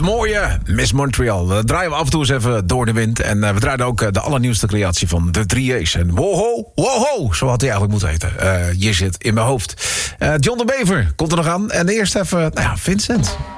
mooie Miss Montreal. Draaien we af en toe eens even door de wind. En we draaien ook de allernieuwste creatie van de 3A's. En woho, zo had hij eigenlijk moeten heten. Je zit in mijn hoofd. John de Bever komt er nog aan. En eerst even, Vincent.